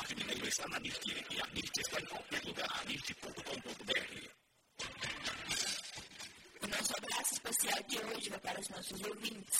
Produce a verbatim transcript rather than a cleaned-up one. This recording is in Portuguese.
marketing da eleição na Nift, e a Nift está em qualquer lugar, nift ponto com ponto b r. O nosso abraço especial de hoje vai para os nossos ouvintes.